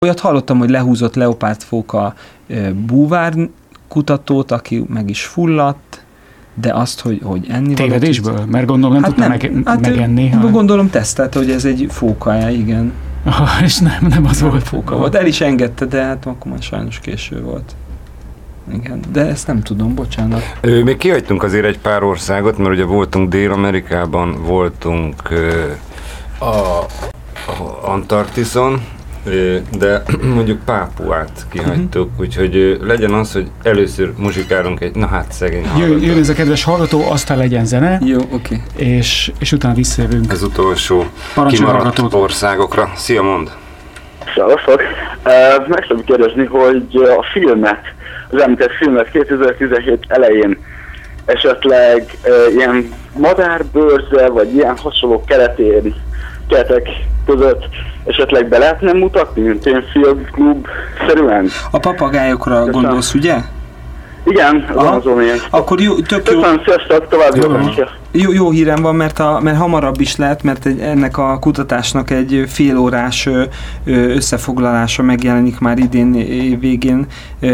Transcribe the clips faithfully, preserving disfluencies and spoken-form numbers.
Olyat hallottam, hogy lehúzott leopárdfóka búvár kutatót, aki meg is fulladt, de azt, hogy, hogy enni tévedésből? Valót, mert gondolom nem hát tudta nem, meg, hát megenni. Hát gondolom tesztelte, hogy ez egy fókaja, igen. Ah, és nem, nem az nem volt. Fóka volt. El is engedte, de hát akkor már sajnos késő volt. Igen, de ezt nem tudom, bocsánat. Ö, még kihagytunk azért egy pár országot, mert ugye voltunk Dél-Amerikában, voltunk ö, a, a Antarktiszon, ö, de mondjuk Pápuát kihagytuk, uh-huh. úgyhogy ö, legyen az, hogy először muzsikálunk egy, na hát szegény hallgató. Jön ez a kedves hallgató, aztán legyen zene. Jó, oké. Okay. És, és utána visszajövünk. Az utolsó Parancsolj kimaradt hallgatót. országokra. Szia, mond! Szevasztok! Uh, meg tudom kérdezni, hogy a filmet, az említett filmet kétezer-tizenhét elején esetleg uh, ilyen madárbőrze, vagy ilyen hasonló keretér, keretek között esetleg be lehetne mutatni, mint ilyen filmklub-szerűen? A papagájokra Köszönöm. Gondolsz, ugye? Igen, az azon ilyen. Akkor jó, tök jó. Köszönöm, sziasztok, további jó. Jó, jó hírem van, mert, a, mert hamarabb is lehet, mert egy, ennek a kutatásnak egy félórás összefoglalása megjelenik már idén végén.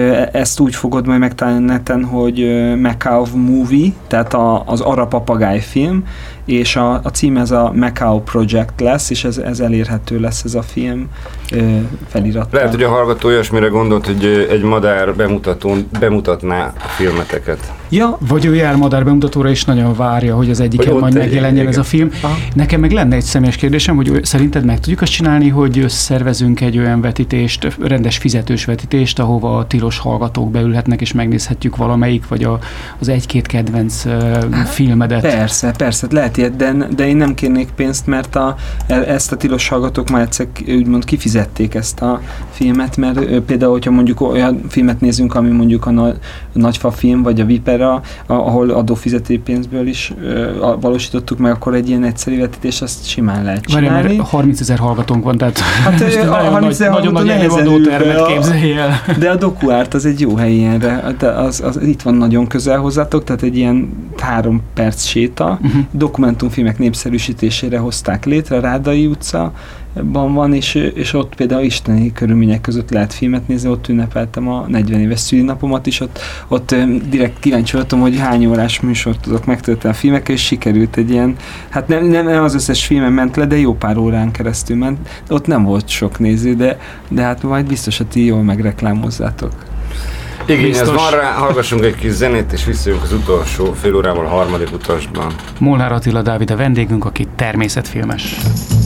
Ezt úgy fogod majd megtalálni neten, hogy Macau Movie, tehát a, az arab papagáj film, és a, a cím ez a Macau Project lesz, és ez, ez elérhető lesz ez a film felirattal. Lehet, hogy a hallgató olyasmire gondolt, hogy egy madár bemutatón bemutatná a filmeteket. Ja. Vagy ő jár madár bemutatóra, és nagyon várja, hogy az egyiken majd megjelenjen ez a film. Aha. Nekem meg lenne egy személyes kérdésem, hogy szerinted meg tudjuk azt csinálni, hogy szervezünk egy olyan vetítést, rendes fizetős vetítést, ahova a tilos hallgatók beülhetnek, és megnézhetjük valamelyik, vagy a, az egy-két kedvenc uh, filmedet. Persze, persze, lehet ilyet, de, de én nem kérnék pénzt, mert a, ezt a tilos hallgatók már egyszer úgymond kifizették ezt a filmet, mert például, hogyha mondjuk olyan filmet nézünk, ami mondjuk a, nagy, a Nagyfa film, vagy a Vipera, ahol adófizetői pénzből is uh, valósítottuk meg, akkor egy ilyen egyszerű vetítés, azt simán lehet csinálni. Várjál, mert harmincezer hallgatónk van, tehát hát, a harmincezer nagyon nagy előadótermet képzelj el. De a dokuárt az egy jó hely ilyenre, az, az, itt van nagyon közel hozzátok, tehát egy ilyen három perc séta, uh-huh. dokumentumfilmek népszerűsítésére hozták létre, Rádai utca, van, és, és ott például isteni körülmények között lehet filmet nézni, ott ünnepeltem a negyven éves szülinapomat is, ott, ott direkt kíváncsi voltam, hogy hány órás műsort tudok megtölteni a filmekkel, és sikerült egy ilyen, hát nem, nem, nem az összes filmen ment le, de jó pár órán keresztül ment, ott nem volt sok néző, de, de hát majd biztos, hogy ti jól megreklámozzátok. Igen, ez van rá, hallgassunk egy kis zenét, és visszajönk az utolsó fél órával a harmadik utasban. Molnár Attila Dávid a vendégünk, aki természetfilmes.